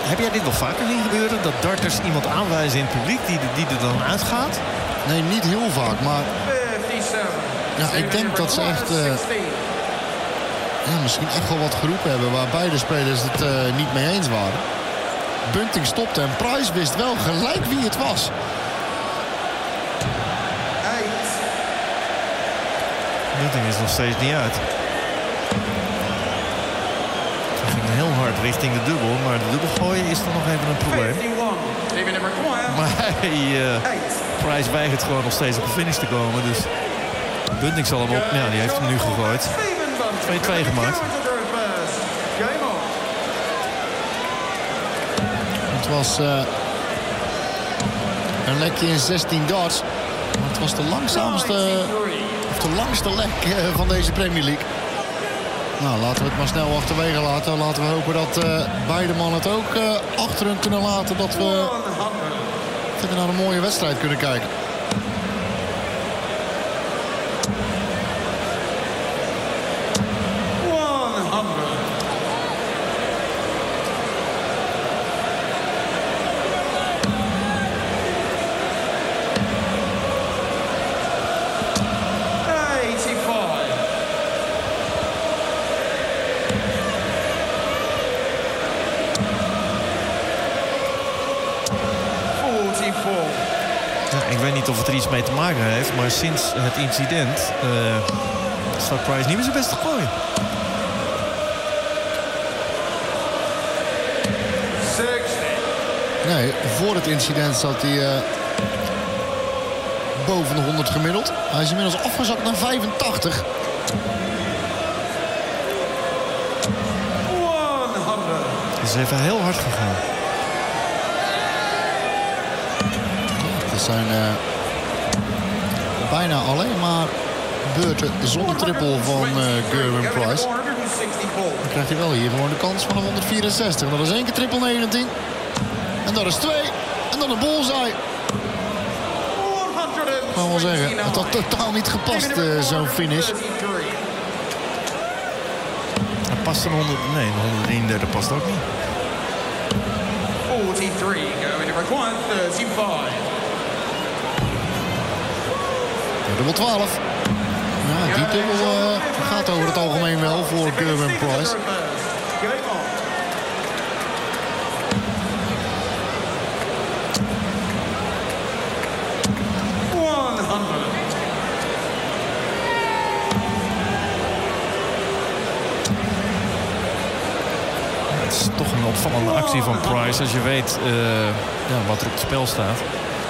Heb jij dit wel vaker zien gebeuren? Dat darters iemand aanwijzen in het publiek die er dan uitgaat? Nee, niet heel vaak, maar... Ja, ik denk dat ze echt... misschien echt wel wat geroepen hebben waar beide spelers het niet mee eens waren. Bunting stopte en Price wist wel gelijk wie het was. Bunting is nog steeds niet uit. Hij ging heel hard richting de dubbel, maar de dubbel gooien is dan nog even een probleem. Maar Price weigert gewoon nog steeds op de finish te komen, dus Bunting zal hem op. Ja, die heeft hem nu gegooid. 2-2 gemaakt. Het was een lekje in 16 darts. Het was de langste lek van deze Premier League. Nou, laten we het maar snel achterwege laten. Laten we hopen dat beide mannen het ook achter hun kunnen laten. Dat we verder naar een mooie wedstrijd kunnen kijken. Ik weet niet of het er iets mee te maken heeft, maar sinds het incident staat Price niet meer zijn best te gooien. Nee, voor het incident zat hij boven de 100 gemiddeld. Hij is inmiddels afgezakt naar 85. Het is even heel hard gegaan. Het zijn bijna alleen maar beurten zonder triple van Gerwin Price. Dan krijgt hij wel hier gewoon de kans van een 164. Dat is 1 keer triple 19. En dat is 2. En dan een bullseye. Ik kan wel zeggen, het had totaal niet gepast, zo'n finish. Hij past een 100... Nee, een 131 past ook niet. 43 going to require 35. Dubbel 12. Ja, die dubbel gaat over het algemeen wel voor Gerwin Price. Het is toch een opvallende actie van Price als je weet wat er op het spel staat.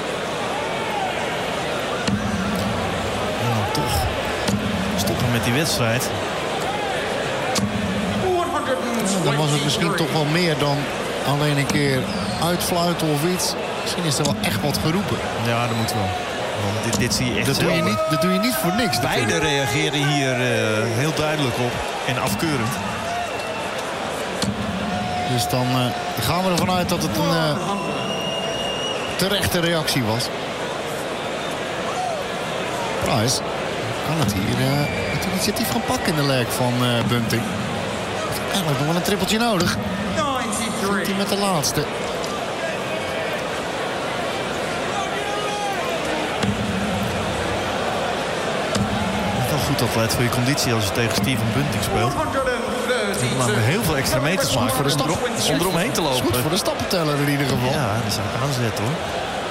Toch stoppen met die wedstrijd. Dan was het misschien toch wel meer dan alleen een keer uitfluiten of iets. Misschien is er wel echt wat geroepen. Ja, dat moet wel. Want dit zie je echt. Dat doe je niet voor niks. Beide reageren hier heel duidelijk op en afkeurend. Dus dan gaan we ervan uit dat het een terechte reactie was. Price kan het hier het initiatief gaan pakken in de leg van Bunting. Eigenlijk nog wel een trippeltje nodig. Vindt hij met de laatste. Het is wel goed altijd voor je conditie als je tegen Steven Bunting speelt. Je mag heel veel extra meters maken voor de stap, om eromheen te lopen. Goed voor de stappenteller in ieder geval. Ja, die zou ik aanzetten hoor.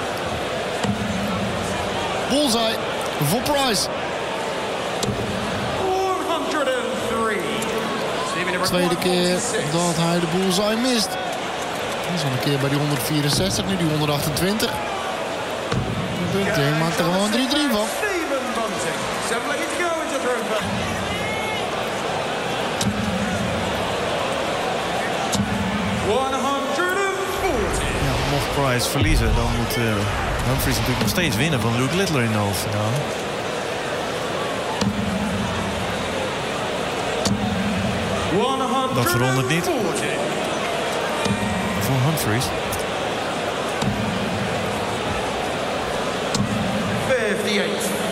Bullseye voor Price. 103. Tweede keer dat hij de bullseye mist. Dat is al een keer bij die 164, nu die 128. Bunting maakt er gewoon 3-3 van. Steven Bunting. 7 legged to go into third. Ja, mocht Price verliezen, dan moet Humphries natuurlijk nog steeds winnen van Luke Littler in de halve finale. Dat verandert niet. Voor Humphries. 58.